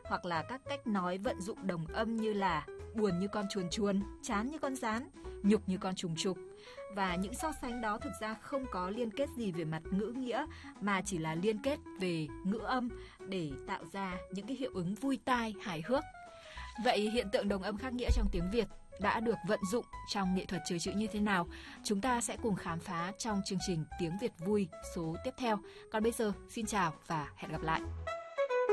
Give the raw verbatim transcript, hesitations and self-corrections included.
hoặc là các cách nói vận dụng đồng âm như là buồn như con chuồn chuồn, chán như con gián, nhục như con trùng trục. Và những so sánh đó thực ra không có liên kết gì về mặt ngữ nghĩa mà chỉ là liên kết về ngữ âm để tạo ra những cái hiệu ứng vui tai, hài hước. Vậy hiện tượng đồng âm khác nghĩa trong tiếng Việt đã được vận dụng trong nghệ thuật chơi chữ như thế nào? Chúng ta sẽ cùng khám phá trong chương trình Tiếng Việt vui số tiếp theo. Còn bây giờ, xin chào và hẹn gặp lại!